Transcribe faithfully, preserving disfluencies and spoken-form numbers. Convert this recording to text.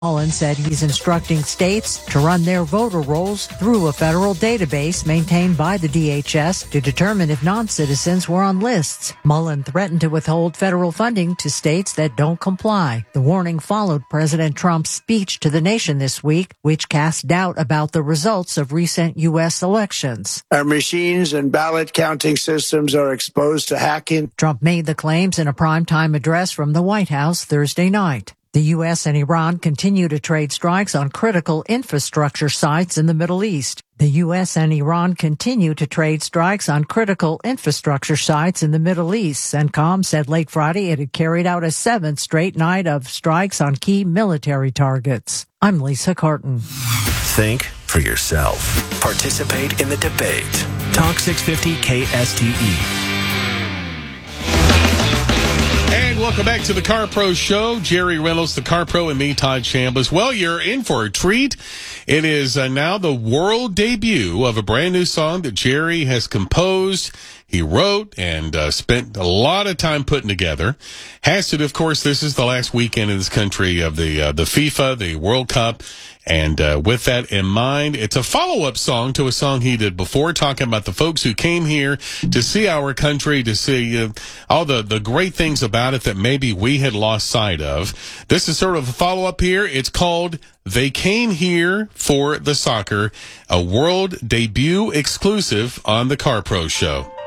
Mullen said he's instructing states to run their voter rolls through a federal database maintained by the D H S to determine if non-citizens were on lists. Mullen threatened to withhold federal funding to states that don't comply. The warning followed President Trump's speech to the nation this week, which cast doubt about the results of recent U S elections. Our machines and ballot counting systems are exposed to hacking. Trump made the claims in a primetime address from the White House Thursday night. The U S and Iran continue to trade strikes on critical infrastructure sites in the Middle East. The U S and Iran continue to trade strikes on critical infrastructure sites in the Middle East. CENTCOM said late Friday it had carried out a seventh straight night of strikes on key military targets. I'm Lisa Carton. Think for yourself. Participate in the debate. Talk six fifty K S T E. And welcome back to the Car Pro Show. Jerry Reynolds, the Car Pro, and me, Todd Chambliss. Well, you're in for a treat. It is uh, now the world debut of a brand new song that Jerry has composed. He wrote and uh, spent a lot of time putting together. Has to, of course, this is the last weekend in this country of the uh, the FIFA, the World Cup. And uh, with that in mind, it's a follow-up song to a song he did before, talking about the folks who came here to see our country, to see uh, all the, the great things about it that maybe we had lost sight of. This is sort of a follow-up here. It's called They Came Here for the Soccer, a world debut exclusive on the Car Pro Show.